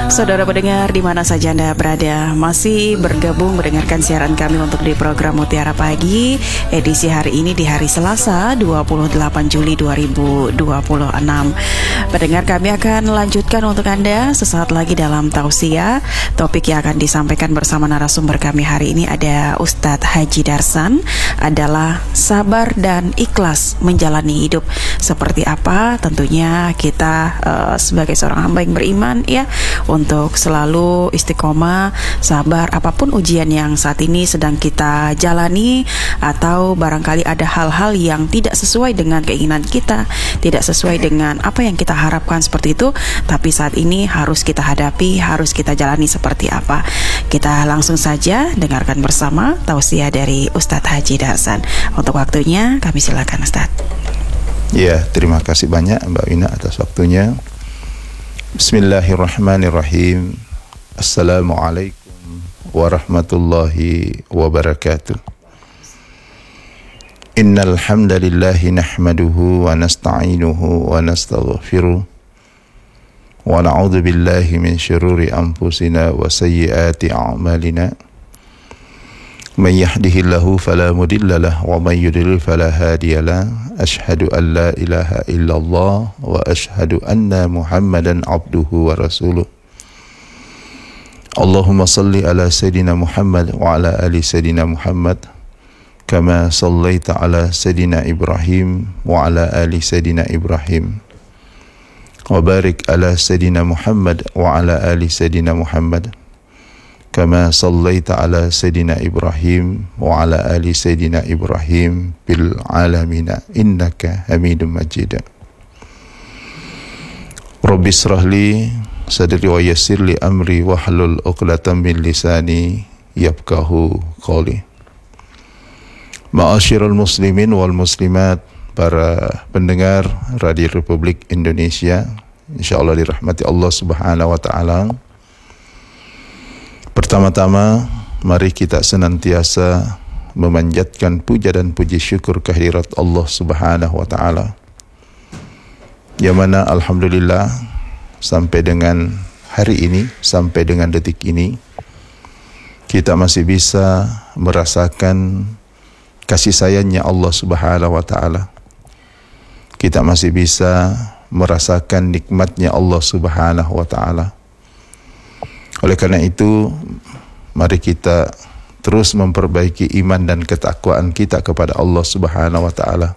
Saudara pendengar di mana saja Anda berada, masih bergabung mendengarkan siaran kami untuk di program Mutiara Pagi edisi hari ini di hari Selasa 28 Juli 2026. Pendengar, kami akan lanjutkan untuk Anda sesaat lagi dalam tausiah. Topik yang akan disampaikan bersama narasumber kami hari ini ada Ustadz Haji Darsan, adalah sabar dan ikhlas menjalani hidup. Seperti apa? Tentunya kita sebagai seorang hamba yang beriman ya, untuk selalu istiqomah, sabar apapun ujian yang saat ini sedang kita jalani, atau barangkali ada hal-hal yang tidak sesuai dengan keinginan kita, tidak sesuai dengan apa yang kita harapkan seperti itu, tapi saat ini harus kita hadapi, harus kita jalani seperti apa. Kita langsung saja dengarkan bersama tausiah dari Ustadz Haji Darsan. Untuk waktunya kami silakan Ustadz. Ya, terima kasih banyak Mbak Wina atas waktunya. Bismillahirrahmanirrahim. Assalamualaikum warahmatullahi wabarakatuh. Innal hamdalillahi nahmaduhu wa nasta'inuhu wa nastaghfiruh wa na'udzu billahi min syururi anfusina wa sayyiati a'malina. Man yahdihillahu fala mudilla lahu wa man yudlil fala hadiya lahu. Asyhadu an la ilaha illallah wa asyhadu anna Muhammadan abduhu wa rasuluh. Allahumma salli ala Sayyidina Muhammad wa ala ali Sayyidina Muhammad kama sallaita ala Sayyidina Ibrahim wa ala ali Sayyidina Ibrahim. Wa barik ala Sayyidina Muhammad wa ala ali Sayyidina Muhammad kama sallaita ala Sayyidina Ibrahim wa ala ali Sayyidina Ibrahim bil alamina innaka Hamidum Majid. Rabbi shrahli sadri wa yassirli amri wahlul 'uqdatam min lisani yafqahu qawli. Ma'asyiral muslimin wal muslimat, para pendengar Radio Republik Indonesia, insyaallah dirahmati Allah Subhanahu wa taala. Pertama-tama, mari kita senantiasa memanjatkan puja dan puji syukur kehadirat Allah Subhanahu wa taala. Yang mana alhamdulillah sampai dengan hari ini, sampai dengan detik ini, kita masih bisa merasakan kasih sayangnya Allah Subhanahu wa taala. Kita masih bisa merasakan nikmatnya Allah Subhanahu wa taala. Oleh karena itu, mari kita terus memperbaiki iman dan ketakwaan kita kepada Allah Subhanahu wa taala.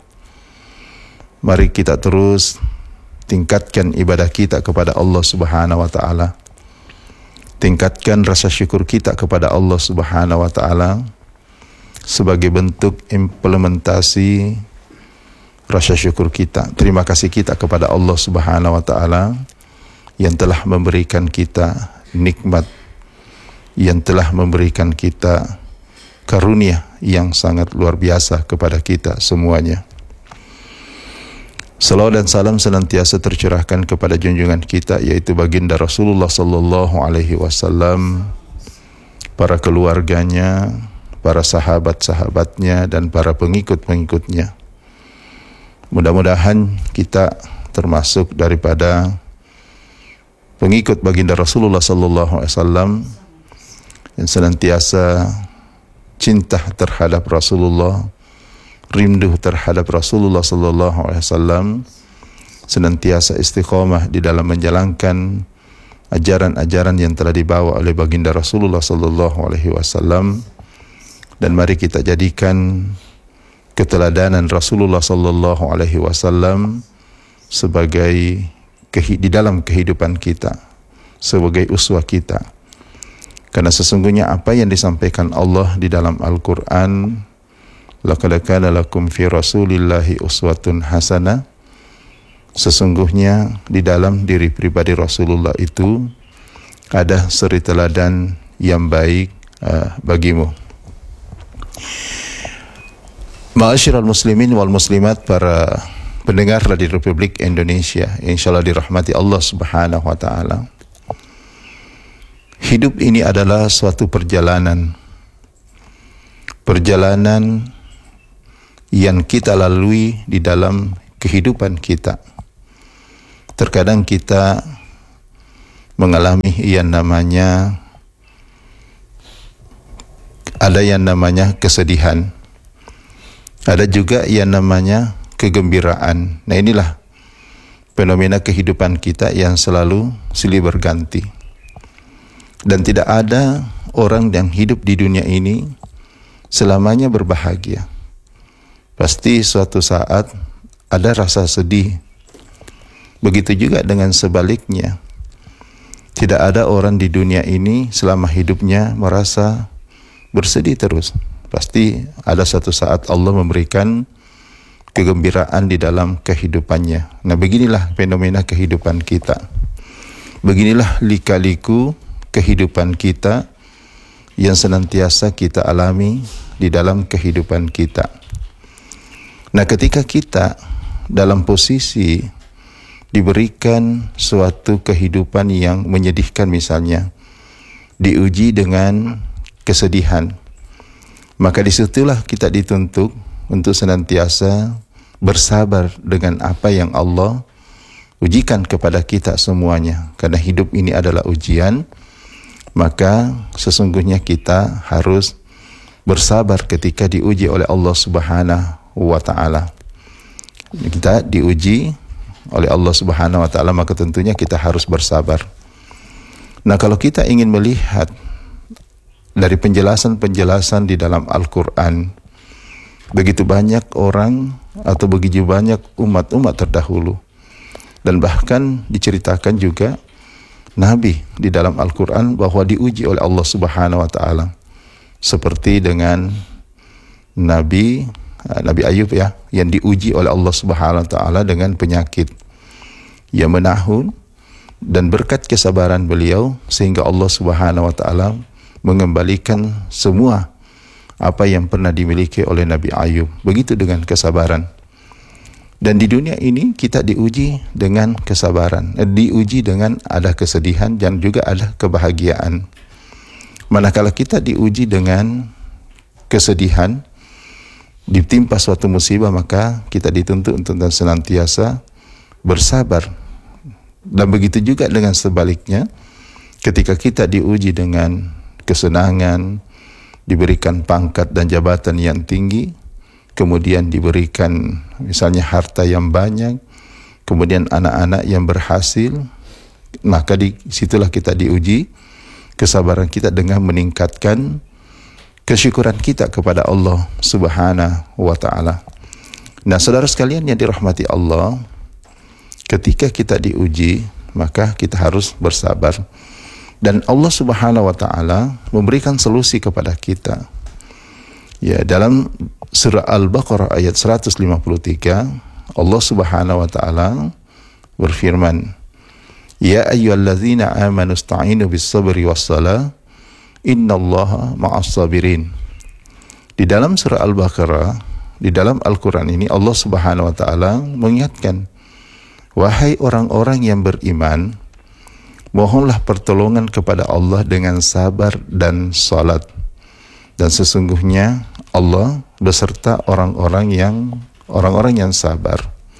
Mari kita terus tingkatkan ibadah kita kepada Allah Subhanahu wa taala. Tingkatkan rasa syukur kita kepada Allah Subhanahu wa taala sebagai bentuk implementasi rasa syukur kita. Terima kasih kita kepada Allah Subhanahu wa taala yang telah memberikan kita nikmat, yang telah memberikan kita karunia yang sangat luar biasa kepada kita semuanya. Salawat dan salam senantiasa tercurahkan kepada junjungan kita, yaitu baginda Rasulullah sallallahu alaihi wasallam, para keluarganya, para sahabat-sahabatnya, dan para pengikut-pengikutnya. Mudah-mudahan kita termasuk daripada pengikut baginda Rasulullah sallallahu alaihi wasallam yang senantiasa cinta terhadap Rasulullah, rindu terhadap Rasulullah sallallahu alaihi wasallam, senantiasa istiqomah di dalam menjalankan ajaran-ajaran yang telah dibawa oleh baginda Rasulullah sallallahu alaihi wasallam. Dan mari kita jadikan keteladanan Rasulullah sallallahu alaihi wasallam sebagai di dalam kehidupan kita, sebagai uswah kita. Karena sesungguhnya apa yang disampaikan Allah di dalam Al-Quran, laqad kana lakum fi rasulillahi uswatun hasanah, sesungguhnya di dalam diri pribadi Rasulullah itu ada suri teladan yang baik bagimu. Ma'asyiral muslimin wal muslimat, para pendengar Radio Republik Indonesia, insyaallah dirahmati Allah Subhanahu wa taala. Hidup ini adalah suatu perjalanan. Perjalanan yang kita lalui di dalam kehidupan kita. Terkadang kita mengalami ada yang namanya kesedihan, ada juga yang namanya kegembiraan. Nah, inilah fenomena kehidupan kita yang selalu silih berganti. Dan tidak ada orang yang hidup di dunia ini selamanya berbahagia. Pasti suatu saat ada rasa sedih. Begitu juga dengan sebaliknya. Tidak ada orang di dunia ini selama hidupnya merasa bersedih terus. Pasti ada suatu saat Allah memberikan kegembiraan di dalam kehidupannya. Nah, beginilah fenomena kehidupan kita. Beginilah lika-liku kehidupan kita yang senantiasa kita alami di dalam kehidupan kita. Nah, ketika kita dalam posisi diberikan suatu kehidupan yang menyedihkan, misalnya diuji dengan kesedihan, maka disitulah kita dituntut untuk senantiasa bersabar dengan apa yang Allah ujikan kepada kita semuanya. Karena hidup ini adalah ujian, maka sesungguhnya kita harus bersabar ketika diuji oleh Allah Subhanahu wa ta'ala. Kita diuji oleh Allah Subhanahu wa ta'ala, maka tentunya kita harus bersabar. Nah, kalau kita ingin melihat dari penjelasan-penjelasan di dalam Al-Quran, begitu banyak orang atau begitu banyak umat-umat terdahulu, dan bahkan diceritakan juga Nabi di dalam Al-Quran bahwa diuji oleh Allah Subhanahu wa ta'ala. Seperti dengan Nabi Ayub ya, yang diuji oleh Allah Subhanahu wa ta'ala dengan penyakit yang menahun, dan berkat kesabaran beliau sehingga Allah Subhanahu wa ta'ala mengembalikan semua apa yang pernah dimiliki oleh Nabi Ayub. Begitu dengan kesabaran. Dan di dunia ini kita diuji dengan kesabaran, diuji dengan ada kesedihan dan juga ada kebahagiaan. Manakala kita diuji dengan kesedihan, ditimpa suatu musibah, maka kita dituntut untuk senantiasa bersabar. Dan begitu juga dengan sebaliknya, ketika kita diuji dengan kesenangan, diberikan pangkat dan jabatan yang tinggi, kemudian diberikan misalnya harta yang banyak, kemudian anak-anak yang berhasil, maka di situlah kita diuji kesabaran kita dengan meningkatkan kesyukuran kita kepada Allah Subhanahu wa ta'ala. Nah, saudara sekalian yang dirahmati Allah, ketika kita diuji, maka kita harus bersabar. Dan Allah Subhanahu wa ta'ala memberikan solusi kepada kita. Ya, dalam surah Al-Baqarah ayat 153, Allah Subhanahu wa ta'ala berfirman, "Ya ayyuhalladzina amanu ista'inu bis-sabri was-salah, innallaha ma'as sabirin." Di dalam surah Al-Baqarah, di dalam Al-Quran ini Allah Subhanahu wa ta'ala mengingatkan, wahai orang-orang yang beriman, mohonlah pertolongan kepada Allah dengan sabar dan salat. Dan sesungguhnya Allah beserta orang-orang yang sabar.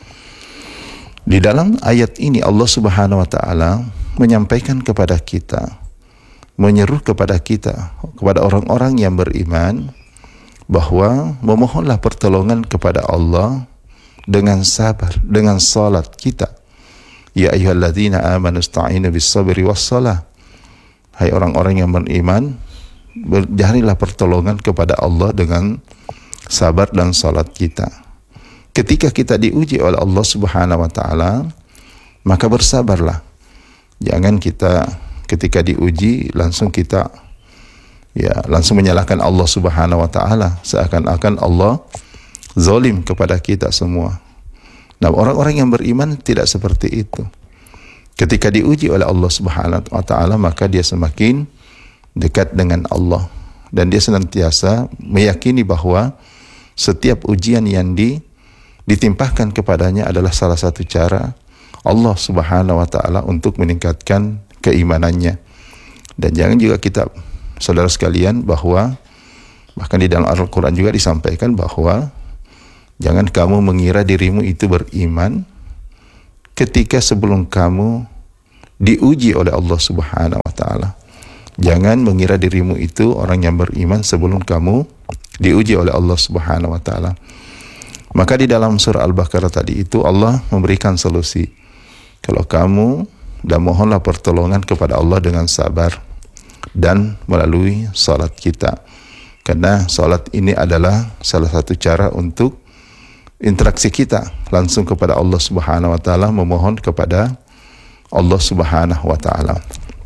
Di dalam ayat ini Allah Subhanahu wa ta'ala menyampaikan kepada kita, menyeru kepada kita, kepada orang-orang yang beriman, bahwa memohonlah pertolongan kepada Allah dengan sabar, dengan salat kita. Ya ayyuhalladzina amanu ista'inu bis-sabri was-salah. Hai orang-orang yang beriman, berjarilah pertolongan kepada Allah dengan sabar dan salat kita. Ketika kita diuji oleh Allah Subhanahu wa ta'ala, maka bersabarlah. Jangan kita ketika diuji langsung kita langsung menyalahkan Allah Subhanahu wa ta'ala, seakan-akan Allah zalim kepada kita semua. Nah, orang-orang yang beriman tidak seperti itu. Ketika diuji oleh Allah Subhanahu wa ta'ala, maka dia semakin dekat dengan Allah, dan dia senantiasa meyakini bahwa setiap ujian yang ditimpahkan kepadanya adalah salah satu cara Allah Subhanahu wa ta'ala untuk meningkatkan keimanannya. Dan jangan juga kita, saudara sekalian, bahwa bahkan di dalam Al-Quran juga disampaikan bahwa jangan kamu mengira dirimu itu beriman ketika sebelum kamu diuji oleh Allah Subhanahu wa taala. Jangan mengira dirimu itu orang yang beriman sebelum kamu diuji oleh Allah Subhanahu wa taala. Maka di dalam surah Al-Baqarah tadi itu Allah memberikan solusi. Kalau kamu dan mohonlah pertolongan kepada Allah dengan sabar dan melalui salat kita. Karena salat ini adalah salah satu cara untuk interaksi kita langsung kepada Allah Subhanahu wa taala, memohon kepada Allah Subhanahu wa taala.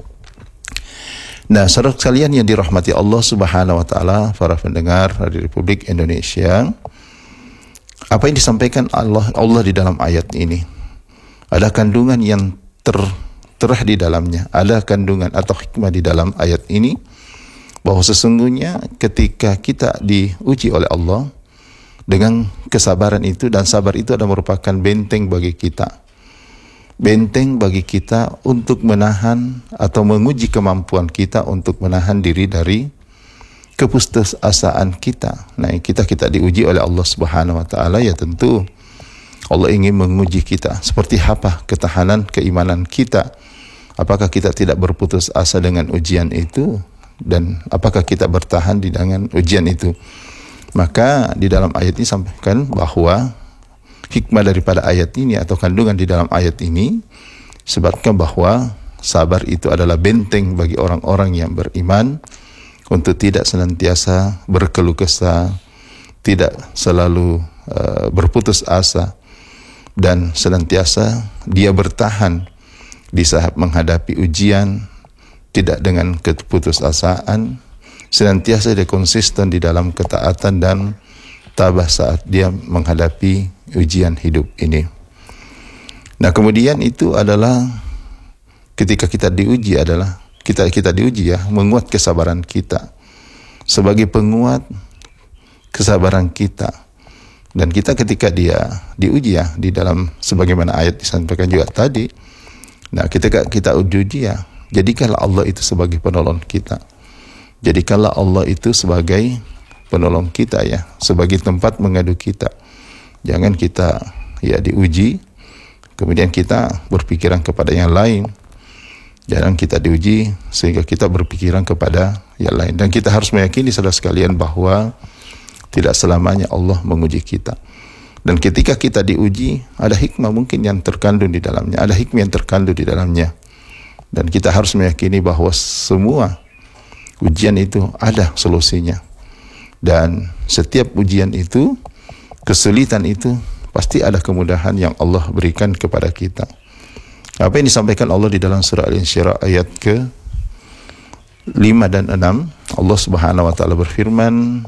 Nah, saudara sekalian yang dirahmati Allah Subhanahu wa taala, para pendengar Radio Republik Indonesia, apa yang disampaikan Allah di dalam ayat ini ada kandungan yang tertera di dalamnya, ada kandungan atau hikmah di dalam ayat ini, bahwa sesungguhnya ketika kita diuji oleh Allah dengan kesabaran itu, dan sabar itu adalah merupakan benteng bagi kita. Benteng bagi kita untuk menahan atau menguji kemampuan kita untuk menahan diri dari keputusasaan kita. Nah, kita diuji oleh Allah Subhanahu wa taala, ya tentu Allah ingin menguji kita. Seperti apa ketahanan keimanan kita? Apakah kita tidak berputus asa dengan ujian itu, dan apakah kita bertahan dengan ujian itu? Maka di dalam ayat ini sampaikan bahwa hikmah daripada ayat ini atau kandungan di dalam ayat ini sebabkan bahwa sabar itu adalah benteng bagi orang-orang yang beriman untuk tidak senantiasa berkeluh kesah, tidak selalu berputus asa, dan senantiasa dia bertahan di saat menghadapi ujian, tidak dengan keputusasaan, senantiasa dia konsisten di dalam ketaatan dan tabah saat dia menghadapi ujian hidup ini. Nah, kemudian itu adalah ketika kita diuji adalah kita diuji, ya, menguat kesabaran kita sebagai penguat kesabaran kita. Dan kita ketika dia diuji, ya, di dalam sebagaimana ayat disampaikan juga tadi. Nah, ketika kita uji, ya, jadikanlah Allah itu sebagai penolong kita. Jadikanlah Allah itu sebagai penolong kita, ya, sebagai tempat mengadu kita. Jangan kita, ya, diuji kemudian kita berpikiran kepada yang lain. Jangan kita diuji sehingga kita berpikiran kepada yang lain. Dan kita harus meyakini, saudara sekalian, bahwa tidak selamanya Allah menguji kita. Dan ketika kita diuji, ada hikmah mungkin yang terkandung di dalamnya, ada hikmah yang terkandung di dalamnya. Dan kita harus meyakini bahwa semua ujian itu ada solusinya. Dan setiap ujian itu, kesulitan itu, pasti ada kemudahan yang Allah berikan kepada kita. Apa yang disampaikan Allah di dalam surah Al-Insyirah ayat ke-5 dan 6, Allah Subhanahu wa taala berfirman,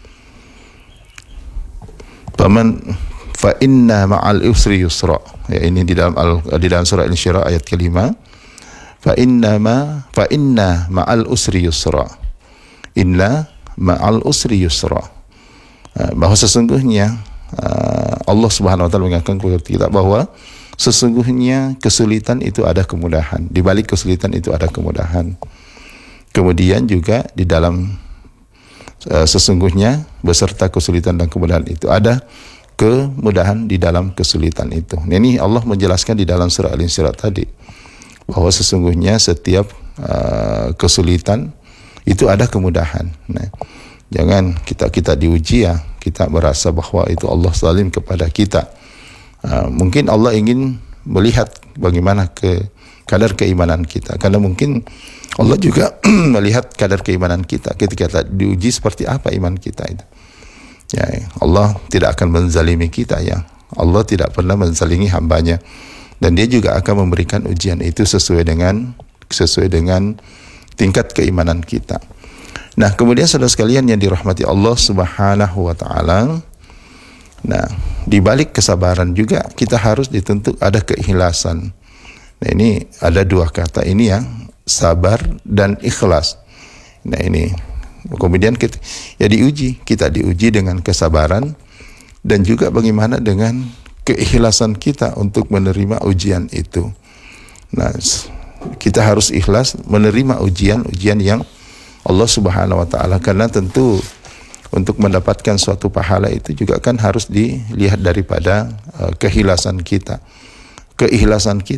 fa inna ma'al usri yusra. Ya, ini di dalam surah Al-Insyirah ayat ke-5. Fa inna ma'al usri yusra. Inna ma'al usri yusra. Bahwa sesungguhnya Allah Subhanahu wa taala mengatakan kepada kita bahwa sesungguhnya kesulitan itu ada kemudahan. Di balik kesulitan itu ada kemudahan. Kemudian juga di dalam sesungguhnya beserta kesulitan dan kemudahan itu ada kemudahan di dalam kesulitan itu. Nah, ini Allah menjelaskan di dalam surah Al-Insyirah tadi bahwa sesungguhnya setiap kesulitan itu ada kemudahan. Nah, jangan kita diuji, ya, kita merasa bahwa itu Allah zalim kepada kita. Mungkin Allah ingin melihat bagaimana kadar keimanan kita. Karena mungkin Allah juga melihat kadar keimanan kita ketika kita diuji seperti apa iman kita itu. Ya, Allah tidak akan menzalimi kita, ya. Allah tidak pernah menzalimi hambanya. Dan dia juga akan memberikan ujian itu sesuai dengan tingkat keimanan kita. Nah, kemudian saudara sekalian yang dirahmati Allah Subhanahu wa taala, nah, di balik kesabaran juga kita harus dituntut ada keikhlasan. Nah, ini ada dua kata ini, ya, sabar dan ikhlas. Nah, ini kemudian kita diuji dengan kesabaran dan juga bagaimana dengan keikhlasan kita untuk menerima ujian itu. Nah, kita harus ikhlas menerima ujian yang Allah Subhanahu wa taala, karena tentu untuk mendapatkan suatu pahala itu juga kan harus dilihat daripada keikhlasan kita. Keikhlasan kita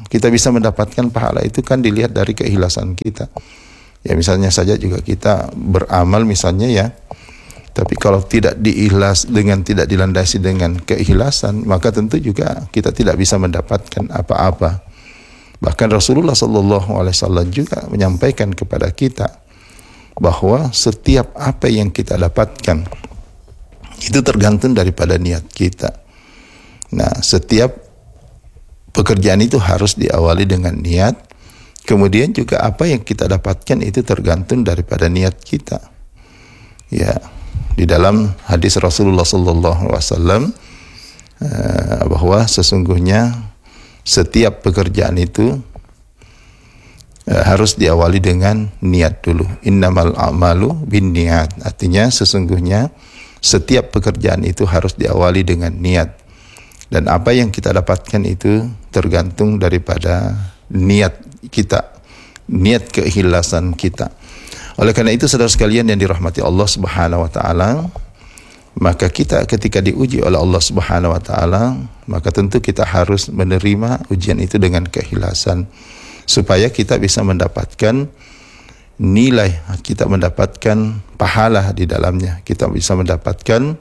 kita bisa mendapatkan pahala itu kan dilihat dari keikhlasan kita. Ya misalnya saja juga kita beramal misalnya ya, tapi kalau tidak tidak dilandasi dengan keikhlasan, maka tentu juga kita tidak bisa mendapatkan apa-apa. Bahkan Rasulullah SAW juga menyampaikan kepada kita bahwa setiap apa yang kita dapatkan itu tergantung daripada niat kita. Nah, setiap pekerjaan itu harus diawali dengan niat. Kemudian juga apa yang kita dapatkan itu tergantung daripada niat kita. Ya, di dalam hadis Rasulullah SAW bahwa sesungguhnya setiap pekerjaan itu harus diawali dengan niat dulu. Innamal a'malu binniyat. Artinya sesungguhnya setiap pekerjaan itu harus diawali dengan niat. Dan apa yang kita dapatkan itu tergantung daripada niat kita, niat keikhlasan kita. Oleh karena itu saudara sekalian yang dirahmati Allah Subhanahu wa taala, maka kita ketika diuji oleh Allah Subhanahu wa taala, maka tentu kita harus menerima ujian itu dengan keikhlasan supaya kita bisa mendapatkan nilai, kita mendapatkan pahala di dalamnya. Kita bisa mendapatkan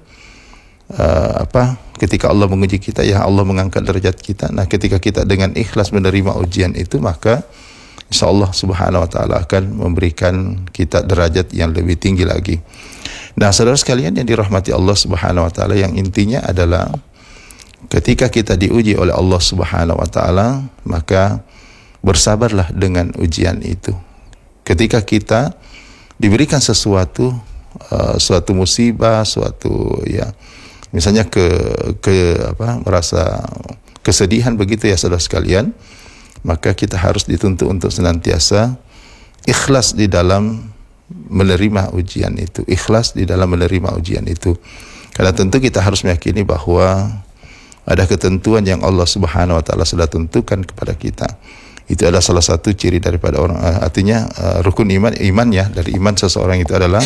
ketika Allah menguji kita, ya Allah mengangkat derajat kita. Nah, ketika kita dengan ikhlas menerima ujian itu, maka insyaallah Subhanahu wa taala akan memberikan kita derajat yang lebih tinggi lagi. Nah, saudara sekalian yang dirahmati Allah Subhanahu wa taala, yang intinya adalah ketika kita diuji oleh Allah Subhanahu wa taala, maka bersabarlah dengan ujian itu. Ketika kita diberikan sesuatu, suatu musibah, suatu ya misalnya merasa kesedihan begitu ya saudara sekalian, maka kita harus dituntut untuk senantiasa ikhlas di dalam menerima ujian itu, ikhlas di dalam menerima ujian itu. Karena tentu kita harus meyakini bahwa ada ketentuan yang Allah Subhanahu wa taala sudah tentukan kepada kita. Itu adalah salah satu ciri daripada orang, artinya rukun iman ya, dari iman seseorang itu adalah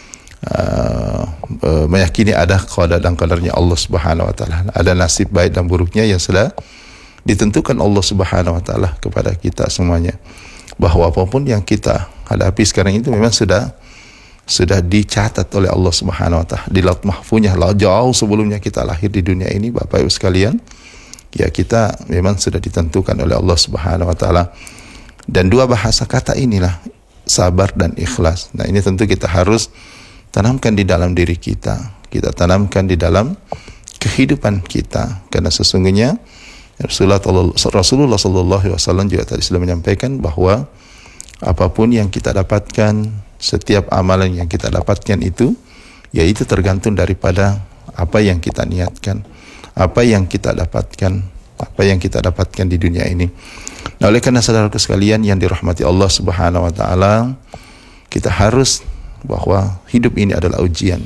meyakini ada qada dan qadarnya Allah Subhanahu wa taala. Ada nasib baik dan buruknya yang sudah ditentukan Allah Subhanahu wa taala kepada kita semuanya. Bahwa apapun yang kita hadapi sekarang itu memang sudah dicatat oleh Allah Subhanahu wa taala di Laut Mahfuznya, jauh sebelumnya kita lahir di dunia ini, Bapak Ibu sekalian. Ya, kita memang sudah ditentukan oleh Allah Subhanahu wa taala. Dan dua bahasa kata inilah, sabar dan ikhlas. Nah, ini tentu kita harus tanamkan di dalam diri kita. Kita tanamkan di dalam kehidupan kita. Karena sesungguhnya Rasulullah sallallahu alaihi wasallam juga tadi sudah menyampaikan bahwa apapun yang kita dapatkan, setiap amalan yang kita dapatkan itu, yaitu tergantung daripada apa yang kita niatkan, apa yang kita dapatkan di dunia ini. Nah, oleh karena saudaraku sekalian yang dirahmati Allah Subhanahu wa taala, kita harus bahwa hidup ini adalah ujian.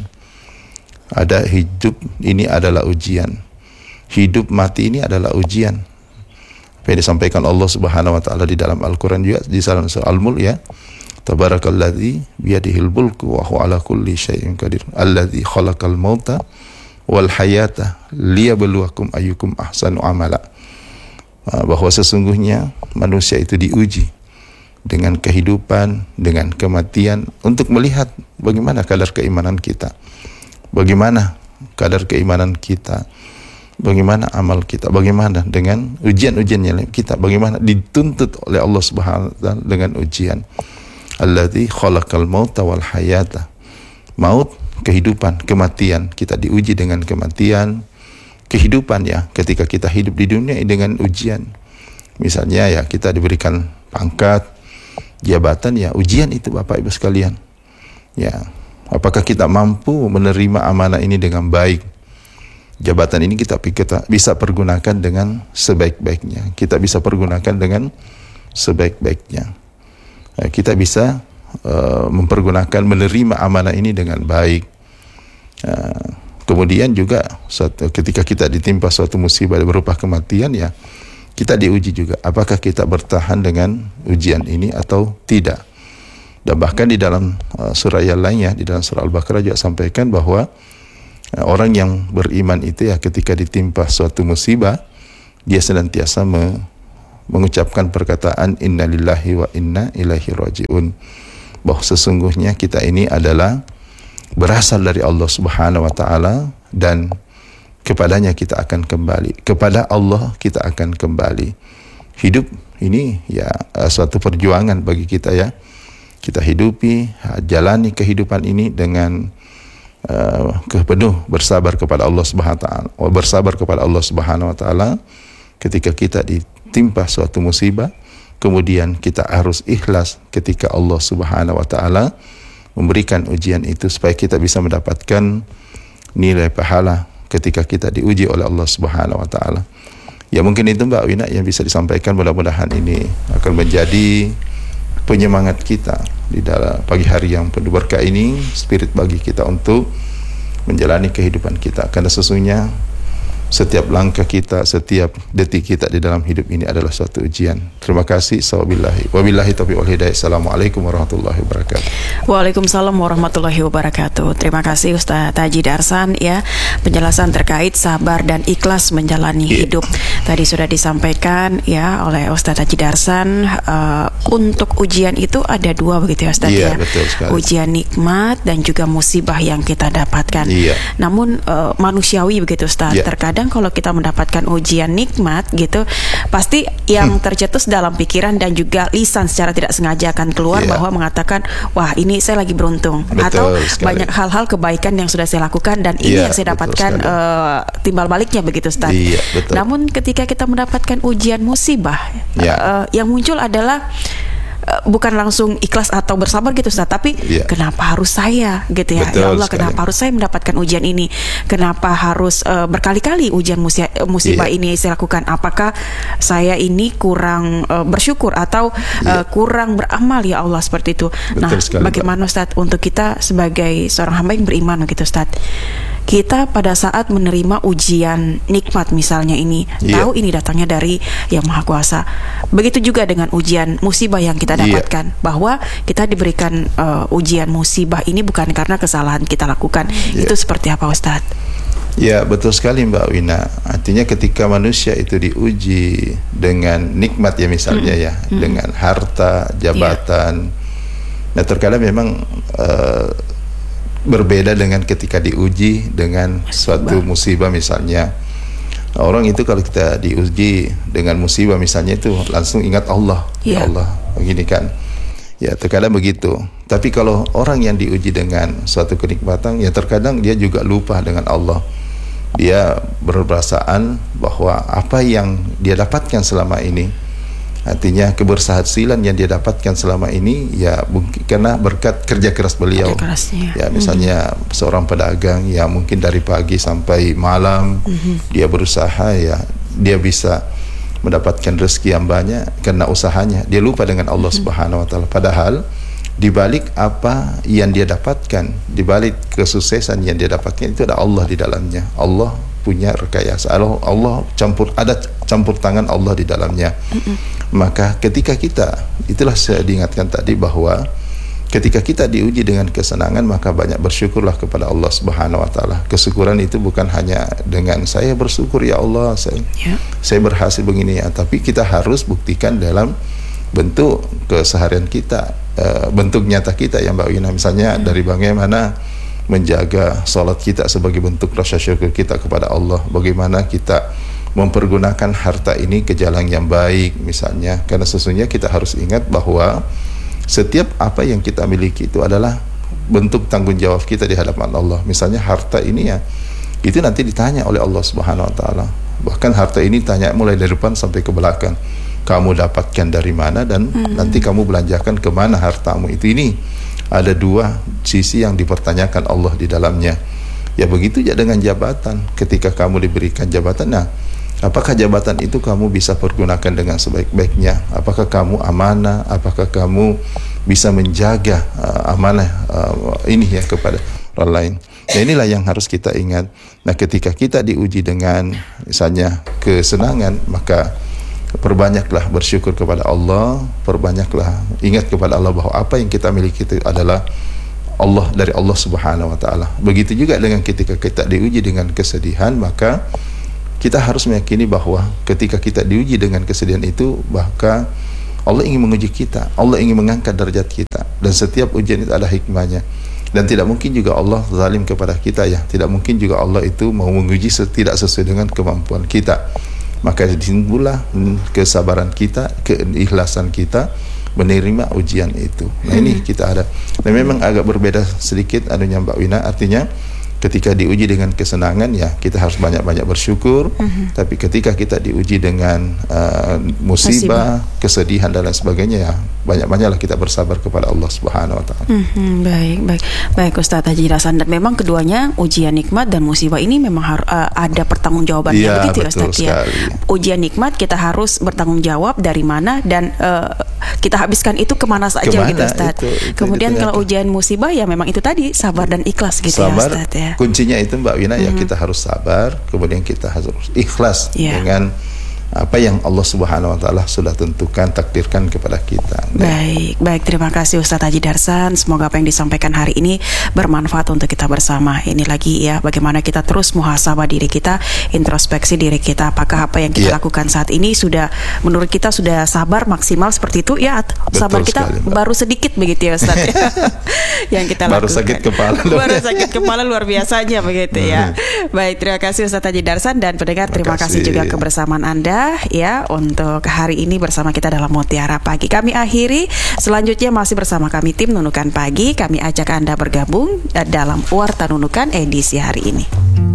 Hidup ini adalah ujian. Hidup mati ini adalah ujian. Apa yang disampaikan Allah Subhanahu wa taala di dalam Al-Qur'an juga di dalam surah Al-Mulk ya. Tabarakalladzi biyadihil mulku wa huwa ala kulli syai'in qadir. Alladzi khalaqal mauta wal hayata liyabluwakum ayyukum ahsanu amala. Bahwa sesungguhnya manusia itu diuji dengan kehidupan, dengan kematian, untuk melihat bagaimana kadar keimanan kita, bagaimana kadar keimanan kita, bagaimana amal kita, bagaimana dengan ujian-ujiannya kita, bagaimana dituntut oleh Allah Subhanahu wa taala dengan ujian. Alladzi khalaqal mauta wal hayata. Maut, kehidupan, kematian. Kita diuji dengan kematian, kehidupan ya. Ketika kita hidup di dunia dengan ujian. Misalnya ya, kita diberikan pangkat, jabatan ya, ujian itu Bapak Ibu sekalian. Ya, apakah kita mampu menerima amanah ini dengan baik? Jabatan ini kita bisa pergunakan dengan sebaik-baiknya. Kita bisa pergunakan dengan sebaik-baiknya. Kita bisa mempergunakan, menerima amanah ini dengan baik. Kemudian juga ketika kita ditimpa suatu musibah berupa kematian ya, kita diuji juga apakah kita bertahan dengan ujian ini atau tidak. Dan bahkan di dalam surah yang lainnya, di dalam surah Al-Baqarah juga sampaikan bahwa orang yang beriman itu ya ketika ditimpa suatu musibah, dia senantiasa mengucapkan perkataan innalillahi wa inna ilaihi rajiun, bahwa sesungguhnya kita ini adalah berasal dari Allah Subhanahu wa taala dan kepadanya kita akan kembali. Kepada Allah kita akan kembali. Hidup ini ya suatu perjuangan bagi kita ya. Kita hidupi, jalani kehidupan ini dengan penuh bersabar kepada Allah Subhanahu wa taala. Bersabar kepada Allah Subhanahu wa taala ketika kita ditimpa suatu musibah, kemudian kita harus ikhlas ketika Allah Subhanahu wa taala memberikan ujian itu supaya kita bisa mendapatkan nilai pahala ketika kita diuji oleh Allah Subhanahu wa taala. Ya mungkin itu Mbak Wina yang bisa disampaikan, mudah-mudahan ini akan menjadi penyemangat kita di dalam pagi hari yang penuh berkah ini, spirit bagi kita untuk menjalani kehidupan kita, karena sesungguhnya setiap langkah kita, setiap detik kita di dalam hidup ini adalah suatu ujian. Terima kasih. Wabillahi taufiq wal hidayah. Assalamualaikum warahmatullahi wabarakatuh. Waalaikumsalam warahmatullahi wabarakatuh. Terima kasih Ustaz Taji Darsan ya, penjelasan terkait sabar dan ikhlas menjalani hidup. Tadi sudah disampaikan ya oleh Ustaz Taji Darsan, untuk ujian itu ada dua begitu ya Ustaz ya. Betul sekali. Ujian nikmat dan juga musibah yang kita dapatkan. Namun manusiawi begitu Ustaz. Terkadang kalau kita mendapatkan ujian nikmat gitu, pasti yang tercetus dalam pikiran dan juga lisan secara tidak sengaja akan keluar bahwa mengatakan, wah ini saya lagi beruntung, atau banyak hal-hal kebaikan yang sudah saya lakukan dan ini yang saya dapatkan timbal baliknya begitu Ustaz. Namun ketika kita mendapatkan ujian musibah, yang muncul adalah bukan langsung ikhlas atau bersabar gitu Ustaz, tapi kenapa harus saya gitu ya. Ya Allah, kenapa harus saya mendapatkan ujian ini? Kenapa harus berkali-kali ujian musibah ini saya lakukan? Apakah saya ini kurang bersyukur atau kurang beramal ya Allah, seperti itu. Betul sekali, bagaimana Ustaz untuk kita sebagai seorang hamba yang beriman gitu Ustaz? Kita pada saat menerima ujian nikmat misalnya ini, tahu ini datangnya dari Yang Maha Kuasa. Begitu juga dengan ujian musibah yang kita dapatkan, bahwa kita diberikan ujian musibah ini bukan karena kesalahan kita lakukan. Itu seperti apa Ustaz? Ya betul sekali Mbak Wina. Artinya ketika manusia itu diuji dengan nikmat ya misalnya dengan harta, jabatan. Nah terkadang memang berbeda dengan ketika diuji dengan suatu musibah misalnya. Orang itu kalau kita diuji dengan musibah misalnya itu langsung ingat Allah. Ya Allah, begini kan. Ya terkadang begitu. Tapi kalau orang yang diuji dengan suatu kenikmatan, ya terkadang dia juga lupa dengan Allah. Dia berperasaan bahwa apa yang dia dapatkan selama ini, artinya keberhasilan yang dia dapatkan selama ini ya mungkin karena berkat kerja keras beliau. Ya misalnya seorang pedagang ya mungkin dari pagi sampai malam dia berusaha, ya dia bisa mendapatkan rezeki yang banyak karena usahanya. Dia lupa dengan Allah Subhanahu wa taala. Padahal di balik apa yang dia dapatkan, di balik kesuksesan yang dia dapatkan itu ada Allah di dalamnya. Allah punya rekayasa, Allah ada campur tangan Allah di dalamnya. Maka ketika kita, itulah saya diingatkan tadi bahwa ketika kita diuji dengan kesenangan, maka banyak bersyukurlah kepada Allah Subhanahu wa taala. Kesyukuran itu bukan hanya dengan saya bersyukur ya Allah saya berhasil begini ya, tapi kita harus buktikan dalam bentuk keseharian kita, bentuk nyata kita ya Mbak Wina. Misalnya dari bagaimana menjaga salat kita sebagai bentuk rasa syukur kita kepada Allah, bagaimana kita mempergunakan harta ini ke jalan yang baik misalnya, karena sesungguhnya kita harus ingat bahwa setiap apa yang kita miliki itu adalah bentuk tanggung jawab kita di hadapan Allah. Misalnya harta ini ya, itu nanti ditanya oleh Allah Subhanahu wa taala. Bahkan harta ini tanya mulai dari depan sampai ke belakang. Kamu dapatkan dari mana dan nanti kamu belanjakan ke mana hartamu itu. Ini ada dua sisi yang dipertanyakan Allah di dalamnya. Ya begitu ya dengan jabatan. Ketika kamu diberikan jabatan, nah apakah jabatan itu kamu bisa pergunakan dengan sebaik-baiknya? Apakah kamu amanah? Apakah kamu bisa menjaga amanah ini ya kepada orang lain? Nah inilah yang harus kita ingat. Nah ketika kita diuji dengan misalnya kesenangan, maka perbanyaklah bersyukur kepada Allah, perbanyaklah ingat kepada Allah bahwa apa yang kita miliki itu adalah Allah, dari Allah Subhanahu wa taala. Begitu juga dengan ketika kita diuji dengan kesedihan, maka kita harus meyakini bahwa ketika kita diuji dengan kesedihan itu, maka Allah ingin menguji kita, Allah ingin mengangkat derajat kita, dan setiap ujian itu ada hikmahnya. Dan tidak mungkin juga Allah zalim kepada kita ya. Tidak mungkin juga Allah itu mau menguji tidak sesuai dengan kemampuan kita. Maka disinilah kesabaran kita, keikhlasan kita menerima ujian itu. Nah ini kita ada. Dan memang agak berbeda sedikit anunya Mbak Wina, artinya ketika diuji dengan kesenangan ya kita harus banyak-banyak bersyukur. Tapi ketika kita diuji dengan musibah, kesedihan dan lain sebagainya ya banyak-banyaklah kita bersabar kepada Allah Subhanahu wa taala. Baik Ustaz Haji Darsan, dan memang keduanya ujian nikmat dan musibah ini memang harus ada pertanggungjawabannya ya, begitu ya Ustaz ya. Ujian nikmat kita harus bertanggung jawab dari mana dan kita habiskan itu kemana saja gitu Ustaz. Kemudian kalau ujian musibah ya memang itu tadi sabar dan ikhlas gitu sabar, ya Ustaz ya. Kuncinya itu Mbak Wina ya kita harus sabar, kemudian kita harus ikhlas dengan apa yang Allah Subhanahu wa taala sudah tentukan, takdirkan kepada kita. Baik, terima kasih Ustaz Haji Darsan. Semoga apa yang disampaikan hari ini bermanfaat untuk kita bersama. Ini lagi ya, bagaimana kita terus muhasabah diri kita, introspeksi diri kita, apakah apa yang kita lakukan saat ini sudah menurut kita sudah sabar maksimal seperti itu ya, sabar kita sekali, baru sedikit begitu ya Ustaz ya. Yang kita baru lakukan. Baru sakit kepala luar biasanya begitu ya. Baik, terima kasih Ustaz Haji Darsan, dan pendengar terima kasih juga kebersamaan Anda ya untuk hari ini bersama kita dalam Mutiara Pagi. Kami akhiri, selanjutnya masih bersama kami tim Nunukan Pagi. Kami ajak Anda bergabung dalam Warta Nunukan edisi hari ini.